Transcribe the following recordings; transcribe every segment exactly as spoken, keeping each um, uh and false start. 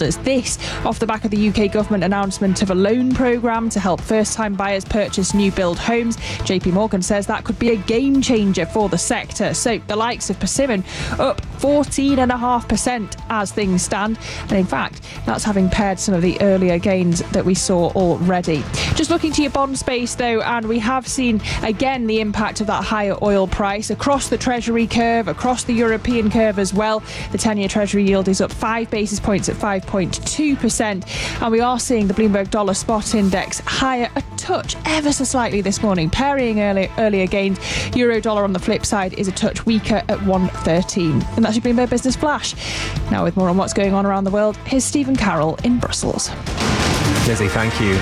builders. This off the back of the U K government announcement of a loan programme to help first-time buyers purchase new build homes. J P Morgan says that could be a game changer for the sector. So the likes of Persimmon up fourteen point five percent as things stand. And in fact, that's having paired some of the earlier gains that we saw already. Just looking to your bond space though, and we have seen again the impact of that higher oil price across the Treasury curve, across the European curve as well. The ten-year Treasury yield is up five basis points at five point two percent. And we are seeing the Bloomberg Dollar Spot Index higher a touch ever so slightly this morning, parrying early, earlier gains. Euro dollar on the flip side is a touch weaker at one thirteen. And that's your Bloomberg Business Flash. Now with more on what's going on around the world, here's Stephen Carroll in Brussels. Lizzie, thank you.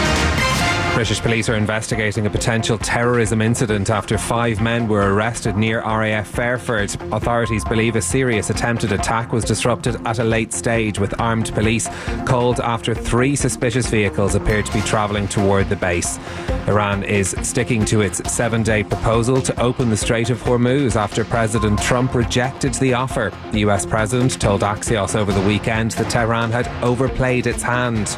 British police are investigating a potential terrorism incident after five men were arrested near R A F Fairford. Authorities believe a serious attempted attack was disrupted at a late stage, with armed police called after three suspicious vehicles appeared to be travelling toward the base. Iran is sticking to its seven-day proposal to open the Strait of Hormuz after President Trump rejected the offer. The U S president told Axios over the weekend that Tehran had overplayed its hand.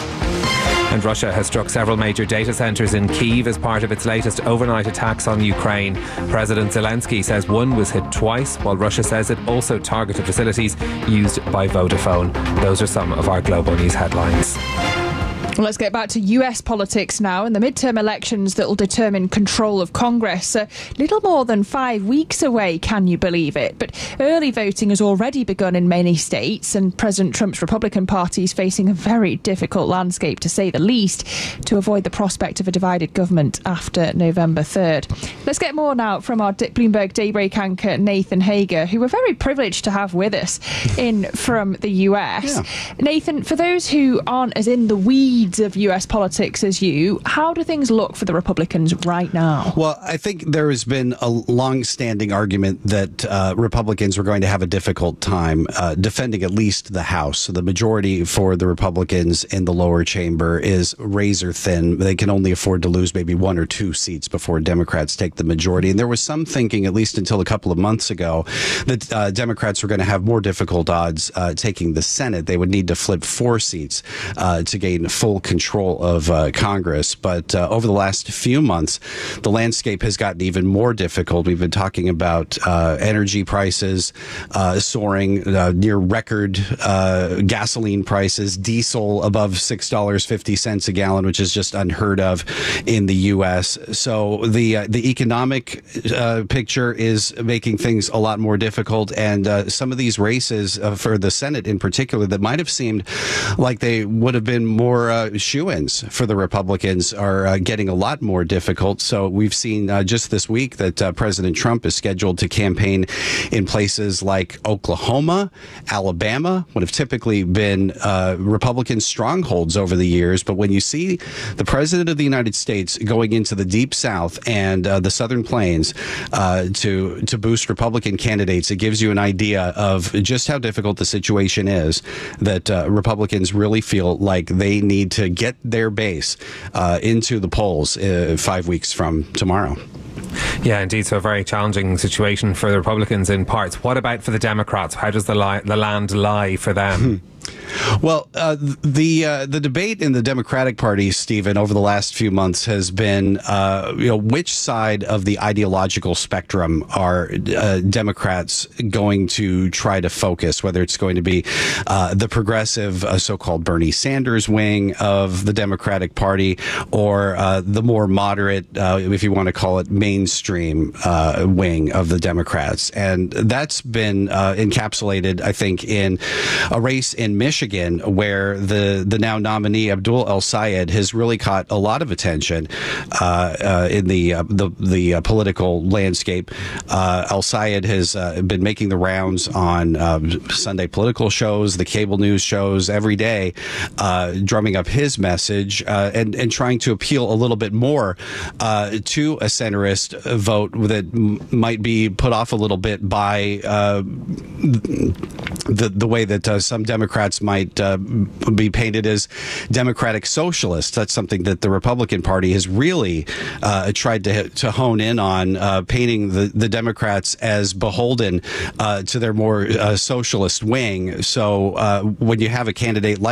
And Russia has struck several major data centres in Kyiv as part of its latest overnight attacks on Ukraine. President Zelensky says one was hit twice, while Russia says it also targeted facilities used by Vodafone. Those are some of our global news headlines. Well, let's get back to U S politics now and the midterm elections that will determine control of Congress. A little more than five weeks away, can you believe it? But early voting has already begun in many states, and President Trump's Republican Party is facing a very difficult landscape, to say the least, to avoid the prospect of a divided government after November third. Let's get more now from our Bloomberg Daybreak anchor, Nathan Hager, who we're very privileged to have with us in from the U S. Yeah. Nathan, for those who aren't as in the weeds of U S politics as you, how do things look for the Republicans right now? Well, I think there has been a long-standing argument that uh, Republicans were going to have a difficult time uh, defending at least the House. So the majority for the Republicans in the lower chamber is razor thin. They can only afford to lose maybe one or two seats before Democrats take the majority. And there was some thinking, at least until a couple of months ago, that uh, Democrats were going to have more difficult odds uh, taking the Senate. They would need to flip four seats uh, to gain full control of uh, Congress. But uh, over the last few months, the landscape has gotten even more difficult. We've been talking about uh, energy prices uh, soaring uh, near record uh, gasoline prices, diesel above six dollars and fifty cents a gallon, which is just unheard of in the U S. So the uh, the economic uh, picture is making things a lot more difficult. And uh, some of these races uh, for the Senate in particular that might have seemed like they would have been more uh, shoo-ins for the Republicans are uh, getting a lot more difficult. So we've seen uh, just this week that uh, President Trump is scheduled to campaign in places like Oklahoma, Alabama, what have typically been uh, Republican strongholds over the years. But when you see the President of the United States going into the Deep South and uh, the Southern Plains uh, to, to boost Republican candidates, it gives you an idea of just how difficult the situation is, that uh, Republicans really feel like they need to get their base uh, into the polls uh, five weeks from tomorrow. Yeah, indeed. So a very challenging situation for the Republicans in parts. What about for the Democrats? How does the, li- the land lie for them? Well, uh, the uh, the debate in the Democratic Party, Stephen, over the last few months has been, uh, you know, which side of the ideological spectrum are uh, Democrats going to try to focus, whether it's going to be uh, the progressive uh, so-called Bernie Sanders wing of the Democratic Party or uh, the more moderate, uh, if you want to call it mainstream uh, wing of the Democrats. And that's been uh, encapsulated, I think, in a race in Michigan, where the, the now nominee Abdul El-Sayed has really caught a lot of attention uh, uh, in the uh, the, the uh, political landscape. Uh, El-Sayed has uh, been making the rounds on uh, Sunday political shows, the cable news shows every day, uh, drumming up his message uh, and, and trying to appeal a little bit more uh, to a centrist vote that m- might be put off a little bit by uh, the, the way that uh, some Democrats might uh, be painted as democratic socialists. That's something that the Republican Party has really uh, tried to to hone in on, uh, painting the, the Democrats as beholden uh, to their more uh, socialist wing. So uh, when you have a candidate like